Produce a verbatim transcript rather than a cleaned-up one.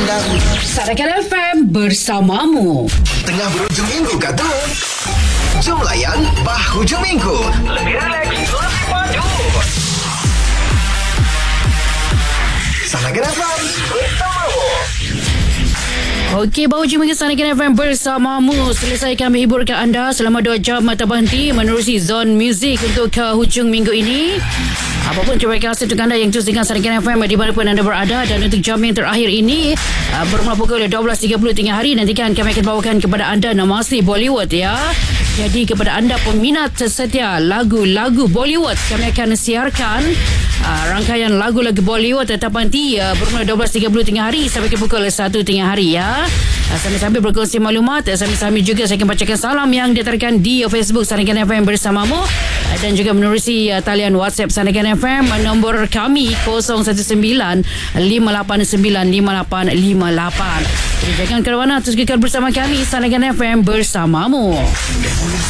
anda. Sarakan F M bersamamu. Tengah berhujung minggu kata? Jom layan Bahujung Minggu. Lebih relax, lebih padu. Sarakan F M bersamamu. Okey, Bahujung Minggu Sarakan F M bersamamu. Selesai kami hiburkan anda selama dua jam tanpa berhenti menerusi Zone Music untuk ke hujung minggu ini. Apapun terima kasih untuk anda yang terus dengar Sarakan F M di mana pun anda berada. Dan untuk jam yang terakhir ini uh, bermula pukul dua belas tiga puluh tengah hari, nantikan kami akan bawakan kepada anda Namasi Bollywood ya. Jadi kepada anda peminat setia lagu-lagu Bollywood, kami akan siarkan uh, rangkaian lagu-lagu Bollywood tetap nanti uh, bermula dua belas tiga puluh tengah hari sampai ke pukul satu tengah hari ya. Uh, sambil-sambil berkongsi maklumat, uh, sambil-sambil juga saya akan bacakan salam yang diterangkan di Facebook Sarakan F M bersamamu, uh, dan juga menerusi uh, talian WhatsApp Sarakan F M, uh, nombor kami kosong satu sembilan lima lapan sembilan lima lapan lima lapan. Jadi jangan ke mana, terus kekal bersama kami Sarakan F M bersamamu.